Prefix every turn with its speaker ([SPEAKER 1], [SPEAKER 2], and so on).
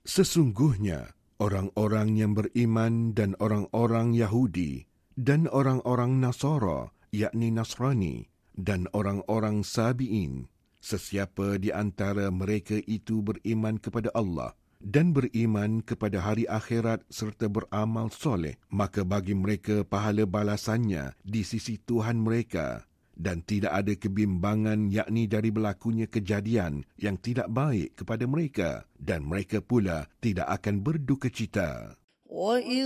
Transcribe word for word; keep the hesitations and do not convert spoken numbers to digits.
[SPEAKER 1] Sesungguhnya, orang-orang yang beriman dan orang-orang Yahudi dan orang-orang Nasara, yakni Nasrani, dan orang-orang Sabi'in, sesiapa di antara mereka itu beriman kepada Allah dan beriman kepada hari akhirat serta beramal soleh, maka bagi mereka pahala balasannya di sisi Tuhan mereka, dan tidak ada kebimbangan yakni dari berlakunya kejadian yang tidak baik kepada mereka, dan mereka pula tidak akan berduka cita.